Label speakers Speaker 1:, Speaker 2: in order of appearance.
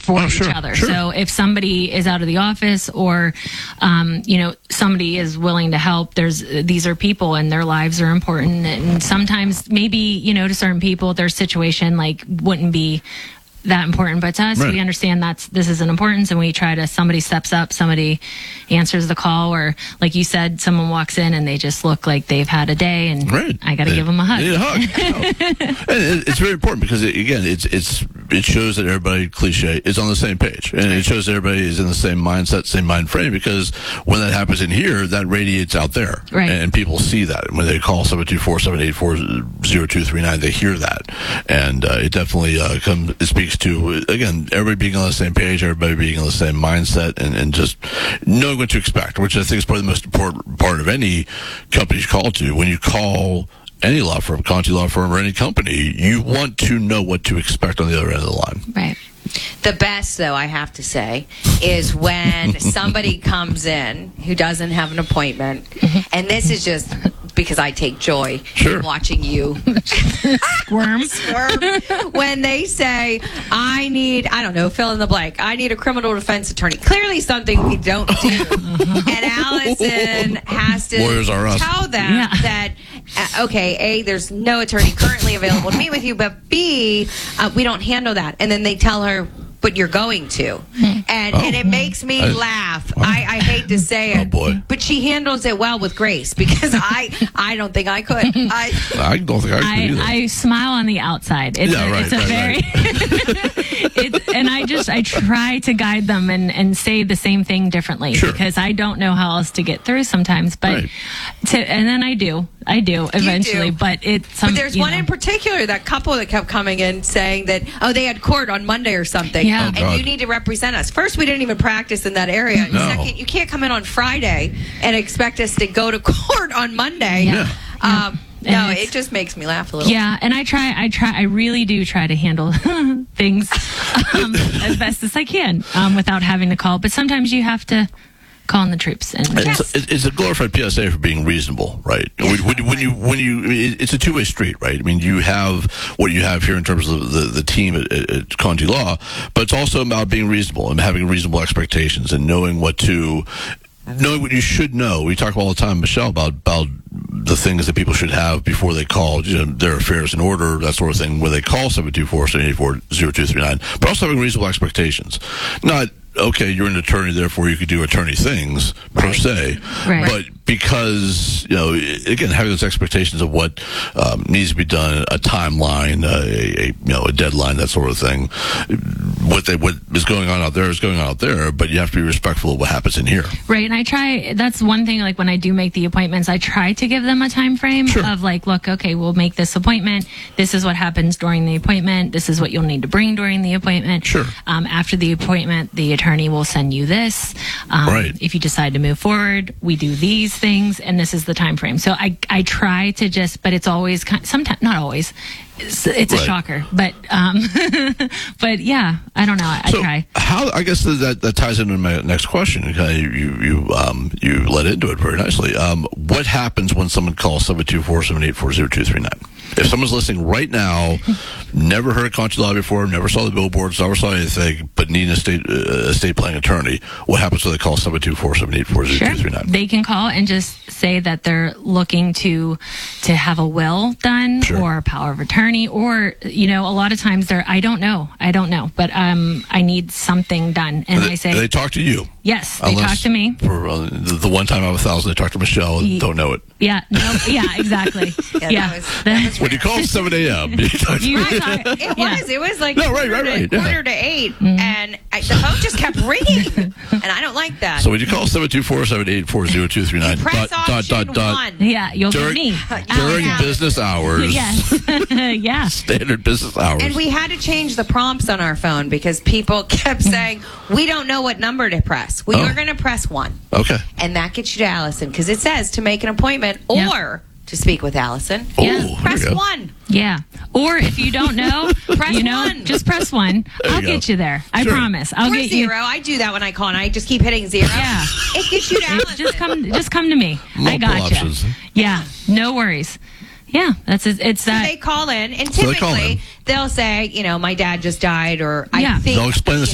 Speaker 1: for each other.
Speaker 2: Sure.
Speaker 1: So if somebody is out of the office or, somebody is willing to help, these are people and their lives are important. And sometimes maybe, to certain people, their situation wouldn't be that important, but to us, we understand this is an importance, and we try to, somebody steps up, somebody answers the call, or like you said, someone walks in and they just look like they've had a day, and I got to give them a hug.
Speaker 2: You need a hug. And it's very important because it shows that everybody, cliche, is on the same page, and it shows that everybody is in the same mindset, same mind frame, because when that happens in here, that radiates out there, and people see that. When they call 724-784-0239, they hear that, and it definitely it speaks to, again, everybody being on the same page, everybody being on the same mindset, and just knowing what to expect, which I think is probably the most important part of any company's call to. When you call any law firm, Conti law firm, or any company, you want to know what to expect on the other end of the line.
Speaker 1: Right.
Speaker 3: The best, though, I have to say, is when somebody comes in who doesn't have an appointment, and this is just because I take joy in watching you
Speaker 1: squirm.
Speaker 3: When they say, I need, fill in the blank, I need a criminal defense attorney. Clearly something we don't do. And Allison has to tell them that, okay, A, there's no attorney currently available to meet with you, but B, we don't handle that. And then they tell her, but you're going to. And it makes me laugh. I hate to say it.
Speaker 2: Oh, boy.
Speaker 3: But she handles it well with grace, because I don't think I could.
Speaker 2: I don't think I could either.
Speaker 1: I smile on the outside. And I try to guide them and say the same thing differently, because I don't know how else to get through sometimes. But and then I do eventually. But
Speaker 3: there's one in particular, that couple that kept coming in saying that they had court on Monday or something.
Speaker 1: Yeah.
Speaker 3: And you need to represent us. First, we didn't even practice in that area.
Speaker 2: No.
Speaker 3: Second, you can't come in on Friday and expect us to go to court on Monday. No, it just makes me laugh a little.
Speaker 1: Yeah, and I really do try to handle things as best as I can without having to call. But sometimes you have to call in the troops. And
Speaker 2: it's a glorified PSA for being reasonable, right? When you, it's a two-way street, right? I mean, you have what you have here in terms of the team at Conti Law, but it's also about being reasonable and having reasonable expectations and knowing what you should know. We talk all the time, Michelle, about the things that people should have before they call, their affairs in order, that sort of thing, when they call 724-784-0239, but also having reasonable expectations. Not, okay, you're an attorney, therefore you could do attorney things, per se.
Speaker 1: Right.
Speaker 2: But because, again, having those expectations of what needs to be done, a timeline, a deadline, that sort of thing. What is going on out there is going on out there, but you have to be respectful of what happens in here.
Speaker 1: Right, and that's one thing, when I do make the appointments, I try to give them a time frame of look, okay, we'll make this appointment. This is what happens during the appointment. This is what you'll need to bring during the appointment.
Speaker 2: Sure.
Speaker 1: After the appointment, the attorney will send you this. If you decide to move forward, we do these things, and this is the time frame. So I try to but it's always, sometimes, not always, it's a shocker, but yeah, I don't know. I try.
Speaker 2: How, I guess that ties into my next question. Okay, you led into it very nicely. What happens when someone calls 724-784-0239? If someone's listening right now, never heard of Conti Law before, never saw the billboards, never saw anything, but need an estate planning attorney, what happens when they call 724-784-0239?
Speaker 1: They can call and just say that they're looking to have a will done or a power of attorney, or a lot of times I don't know, but I need something done, and I say
Speaker 2: they talk to you.
Speaker 1: Yes, they talk to me.
Speaker 2: For the one time out of 1,000, they talk to Michelle and don't know it.
Speaker 1: Yeah, exactly.
Speaker 3: That was
Speaker 2: when you call 7 a.m.
Speaker 3: It was like quarter to 8, and the phone just kept ringing, and I don't like that.
Speaker 2: So when you call 724-784-0239,
Speaker 3: press option 1.
Speaker 1: Yeah, you'll get me.
Speaker 2: During business hours.
Speaker 1: Yes. Yeah.
Speaker 2: Standard business hours.
Speaker 3: And we had to change the prompts on our phone because people kept saying, we don't know what number to press. Well, you're going to press 1.
Speaker 2: Okay.
Speaker 3: And that gets you to Allison, because it says to make an appointment or to speak with Allison.
Speaker 2: Yeah.
Speaker 3: Press 1.
Speaker 1: Yeah. Or if you don't know,
Speaker 3: press 1.
Speaker 1: Just press 1. I'll get you there. I promise. I'll get
Speaker 3: 0. I do that when I call, and I just keep hitting 0.
Speaker 1: Yeah.
Speaker 3: It gets you to Allison.
Speaker 1: Just come to me. I got you. Yeah. No worries. Yeah, that's it's that.
Speaker 3: So they call in, and typically they'll say, my dad just died, or I think
Speaker 2: they'll explain the